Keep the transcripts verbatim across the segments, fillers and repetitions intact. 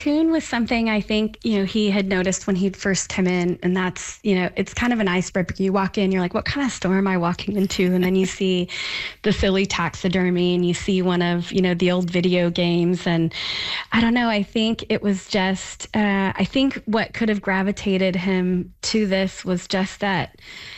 Raccoon was something I think, you know, he had noticed when he'd first come in. And that's, you know, it's kind of an icebreaker. You walk in, you're like, what kind of store am I walking into? And then you see the silly taxidermy and you see one of, you know, the old video games. And I don't know, I think it was just, uh, I think what could have gravitated him to this was just that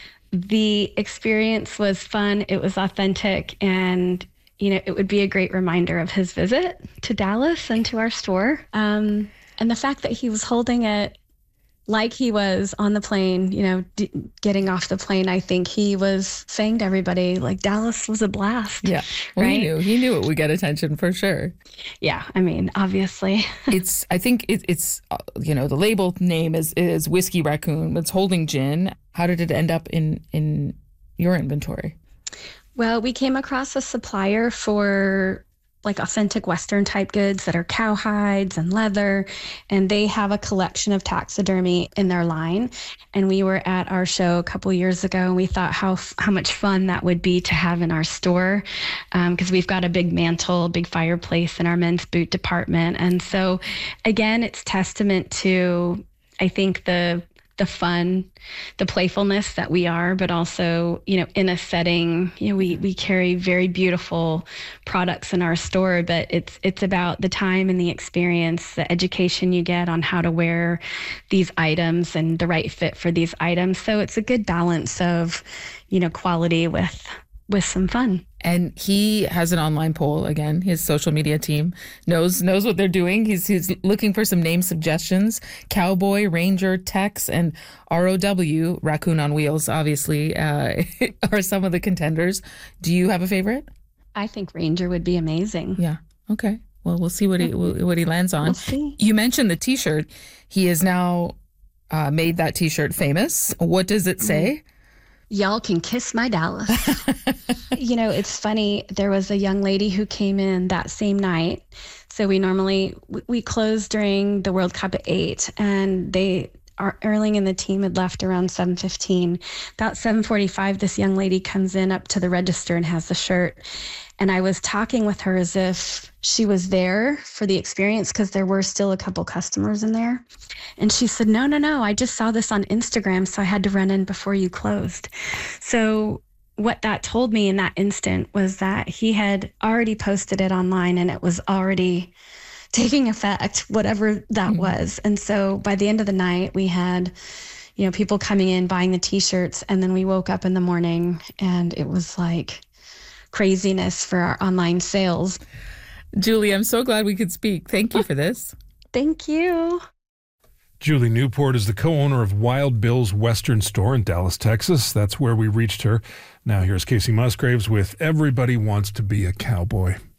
the experience was fun, it was authentic, and you know, it would be a great reminder of his visit to Dallas and to our store. Um, and the fact that he was holding it like he was on the plane, you know, d- getting off the plane, I think he was saying to everybody, like, Dallas was a blast. Yeah. Well, right? he knew. He knew it would get attention for sure. Yeah. I mean, obviously. it's, I think it, it's, uh, you know, the label name is, is Whiskey Raccoon. It's holding gin. How did it end up in, in your inventory? Well, we came across a supplier for like authentic Western type goods that are cow hides and leather, and they have a collection of taxidermy in their line. And we were at our show a couple years ago, and we thought how how much fun that would be to have in our store, because um, we've got a big mantle, big fireplace in our men's boot department. And so, again, it's testament to, I think, the the fun, the playfulness that we are, but also, you know, in a setting, you know, we, we carry very beautiful products in our store, but it's, it's about the time and the experience, the education you get on how to wear these items and the right fit for these items. So it's a good balance of, you know, quality with, with some fun. And he has an online poll. Again, his social media team knows knows what they're doing. He's he's looking for some name suggestions. Cowboy, Ranger, Tex, and R O W, Raccoon on Wheels, obviously, uh, are some of the contenders. Do you have a favorite? I think Ranger would be amazing. Yeah. Okay. Well, we'll see what he what he lands on. We'll see. You mentioned the T-shirt. He has now uh, made that T-shirt famous. What does it say? Mm-hmm. Y'all can kiss my Dallas. You know, it's funny. There was a young lady who came in that same night. So we normally, we close during the World Cup at eight, and they, our Erling and the team had left around seven fifteen. About seven forty-five, this young lady comes in up to the register and has the shirt. And I was talking with her as if she was there for the experience, because there were still a couple customers in there. And she said, no, no, no, I just saw this on Instagram, so I had to run in before you closed. So what that told me in that instant was that he had already posted it online and it was already taking effect, whatever that mm-hmm. was. And so by the end of the night, we had, you know, people coming in, buying the T-shirts, and then we woke up in the morning and it was like craziness for our online sales. Julie, I'm so glad we could speak. Thank you for this. Thank you. Julie Newport is the co-owner of Wild Bill's Western Store in Dallas, Texas. That's where we reached her. Now here's Casey Musgraves with Everybody Wants to Be a Cowboy.